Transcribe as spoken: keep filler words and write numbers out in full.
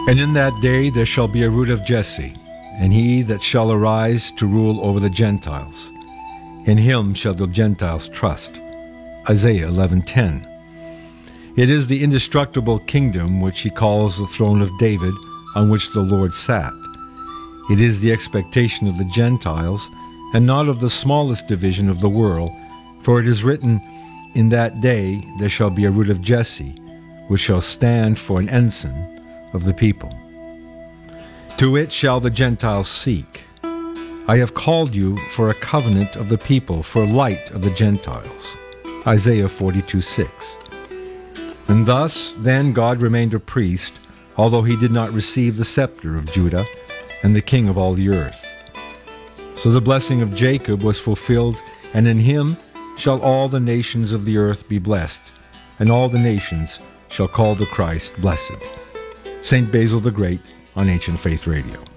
And in that day there shall be a root of Jesse, and he that shall arise to rule over the Gentiles. In him shall the Gentiles trust. Isaiah eleven ten. It is the indestructible kingdom which he calls the throne of David, on which the Lord sat. It is the expectation of the Gentiles, and not of the smallest division of the world, for it is written, In that day there shall be a root of Jesse, which shall stand for an ensign of the people. To it shall the Gentiles seek. I have called you for a covenant of the people, for light of the Gentiles. Isaiah forty-two six. And thus then God remained a priest, although he did not receive the scepter of Judah and the king of all the earth. So the blessing of Jacob was fulfilled, and in him shall all the nations of the earth be blessed, and all the nations shall call the Christ blessed. Saint Basil the Great on Ancient Faith Radio.